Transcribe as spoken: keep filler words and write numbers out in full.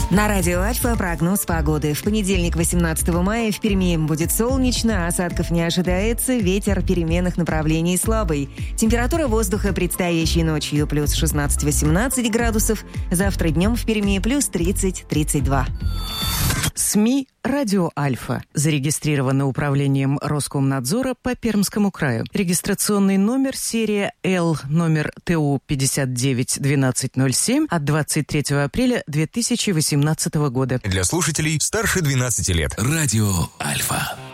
На радио Альфа прогноз погоды. В понедельник, восемнадцатого мая, в Перми будет солнечно, осадков не ожидается, ветер переменных направлений слабый. Температура воздуха предстоящей ночью плюс шестнадцать-восемнадцать градусов, завтра днем в Перми плюс тридцать-тридцать два. СМИ «Радио Альфа». Зарегистрировано управлением Роскомнадзора по Пермскому краю. Регистрационный номер серия Л, номер ТУ пятьдесят девять двенадцать ноль семь от двадцать третьего апреля две тысячи восемнадцатого года. Для слушателей старше двенадцати лет. Радио Альфа.